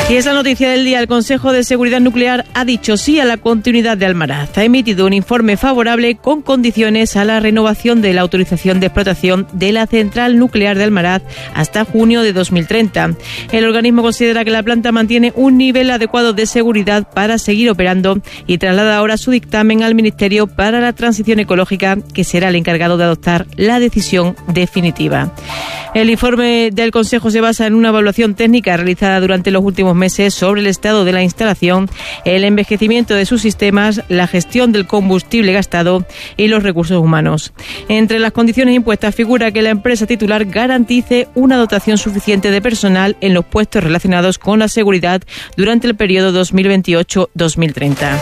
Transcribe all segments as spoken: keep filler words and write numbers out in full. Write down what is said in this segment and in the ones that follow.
Y es la noticia del día. El Consejo de Seguridad Nuclear ha dicho sí a la continuidad de Almaraz. Ha emitido un informe favorable con condiciones a la renovación de la autorización de explotación de la central nuclear de Almaraz hasta junio de dos mil treinta. El organismo considera que la planta mantiene un nivel adecuado de seguridad para seguir operando y traslada ahora su dictamen al Ministerio para la Transición Ecológica, que será el encargado de adoptar la decisión definitiva. El informe del Consejo se basa en una evaluación técnica realizada durante los últimos meses sobre el estado de la instalación, el envejecimiento de sus sistemas, la gestión del combustible gastado y los recursos humanos. Entre las condiciones impuestas figura que la empresa titular garantice una dotación suficiente de personal en los puestos relacionados con la seguridad durante el periodo dos mil veintiocho dos mil treinta.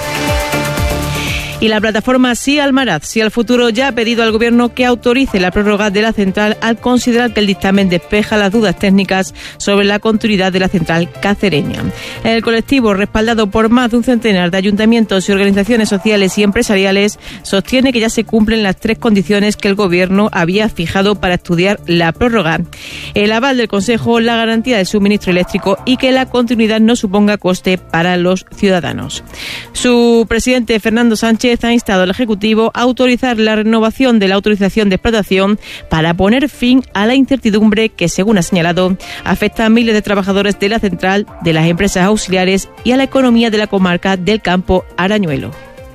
Y la plataforma Sí Almaraz, Sí al Futuro, ya ha pedido al Gobierno que autorice la prórroga de la central al considerar que el dictamen despeja las dudas técnicas sobre la continuidad de la central cacereña. El colectivo, respaldado por más de un centenar de ayuntamientos y organizaciones sociales y empresariales, sostiene que ya se cumplen las tres condiciones que el Gobierno había fijado para estudiar la prórroga: el aval del Consejo, la garantía del suministro eléctrico y que la continuidad no suponga coste para los ciudadanos. Su presidente, Fernando Sánchez, ha instado al Ejecutivo a autorizar la renovación de la autorización de explotación para poner fin a la incertidumbre que, según ha señalado, afecta a miles de trabajadores de la central, de las empresas auxiliares y a la economía de la comarca del Campo Arañuelo.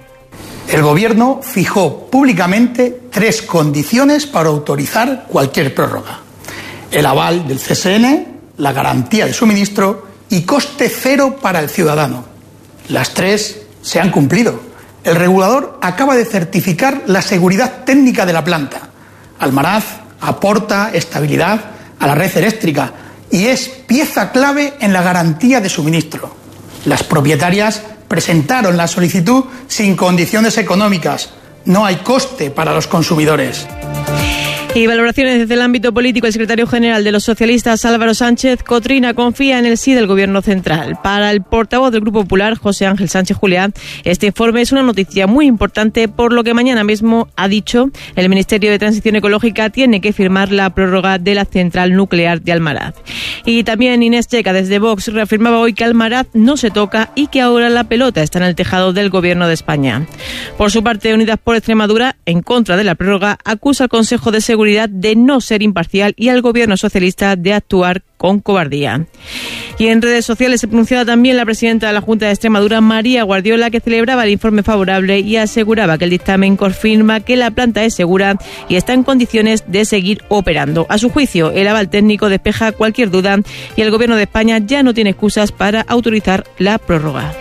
El Gobierno fijó públicamente tres condiciones para autorizar cualquier prórroga: el aval del C S N, la garantía de suministro y coste cero para el ciudadano. Las tres se han cumplido. El regulador acaba de certificar la seguridad técnica de la planta. Almaraz aporta estabilidad a la red eléctrica y es pieza clave en la garantía de suministro. Las propietarias presentaron la solicitud sin condiciones económicas. No hay coste para los consumidores. Y valoraciones desde el ámbito político. El secretario general de los socialistas, Álvaro Sánchez Cotrina, confía en el sí del Gobierno central. Para el portavoz del Grupo Popular, José Ángel Sánchez Juliá, este informe es una noticia muy importante, por lo que mañana mismo, ha dicho, el Ministerio de Transición Ecológica tiene que firmar la prórroga de la central nuclear de Almaraz. Y también Inés Checa, desde Vox, reafirmaba hoy que Almaraz no se toca y que ahora la pelota está en el tejado del Gobierno de España. Por su parte, Unidas por Extremadura, en contra de la prórroga, acusa al Consejo de Seguridad de no ser imparcial y al Gobierno socialista de actuar con cobardía. Y en redes sociales se pronunciaba también la presidenta de la Junta de Extremadura, María Guardiola, que celebraba el informe favorable y aseguraba que el dictamen confirma que la planta es segura y está en condiciones de seguir operando. A su juicio, el aval técnico despeja cualquier duda y el Gobierno de España ya no tiene excusas para autorizar la prórroga.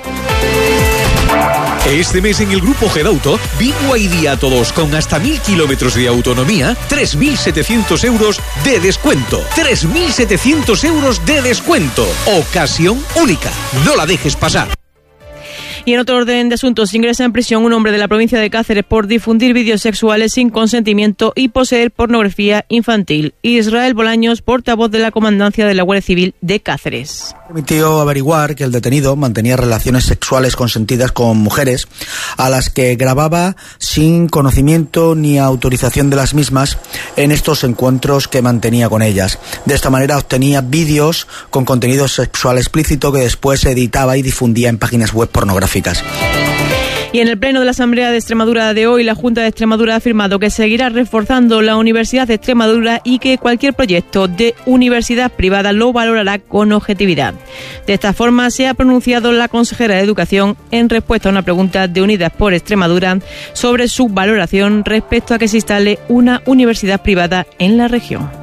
Este mes en el Grupo Gedauto, B Y D a todos con hasta mil kilómetros de autonomía, tres mil setecientos euros de descuento. tres mil setecientos euros de descuento. Ocasión única. No la dejes pasar. Y en otro orden de asuntos, ingresa en prisión un hombre de la provincia de Cáceres por difundir vídeos sexuales sin consentimiento y poseer pornografía infantil. Israel Bolaños, portavoz de la Comandancia de la Guardia Civil de Cáceres. Permitió averiguar que el detenido mantenía relaciones sexuales consentidas con mujeres a las que grababa sin conocimiento ni autorización de las mismas en estos encuentros que mantenía con ellas. De esta manera obtenía vídeos con contenido sexual explícito que después editaba y difundía en páginas web pornográficas. Y en el Pleno de la Asamblea de Extremadura de hoy, la Junta de Extremadura ha afirmado que seguirá reforzando la Universidad de Extremadura y que cualquier proyecto de universidad privada lo valorará con objetividad. De esta forma se ha pronunciado la consejera de Educación en respuesta a una pregunta de Unidas por Extremadura sobre su valoración respecto a que se instale una universidad privada en la región.